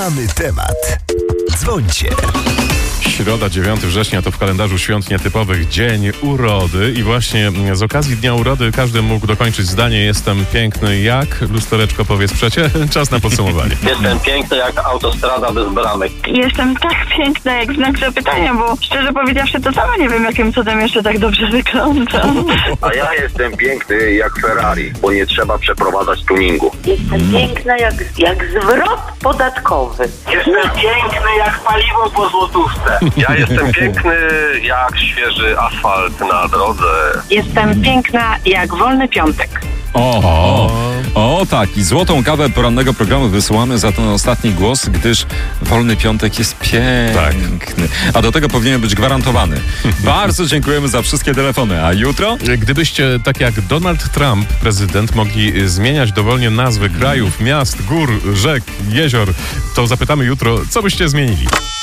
Mamy temat. Dzwońcie. Środa, 9 września to w kalendarzu świąt nietypowych dzień urody i właśnie z okazji Dnia Urody każdy mógł dokończyć zdanie: jestem piękny jak... Lustereczko, powiedz przecie. Czas na podsumowanie. Jestem piękny jak autostrada bez bramek. Jestem tak piękna jak znak zapytania, bo szczerze powiedziawszy to sama nie wiem, jakim cudem jeszcze tak dobrze wyglądam. A ja jestem piękny jak Ferrari, bo nie trzeba przeprowadzać tuningu. Jestem piękna jak zwrot podatkowy. Jestem piękny jak paliwo po złotówce. Ja jestem piękny jak świeży asfalt na drodze. Jestem piękna jak wolny piątek. O tak, i złotą kawę porannego programu wysyłamy za ten ostatni głos, gdyż wolny piątek jest piękny. A do tego powinien być gwarantowany. Bardzo dziękujemy za wszystkie telefony. A jutro? Gdybyście, tak jak Donald Trump, prezydent, mogli zmieniać dowolnie nazwy krajów, miast, gór, rzek, jezior, to zapytamy jutro, co byście zmienili.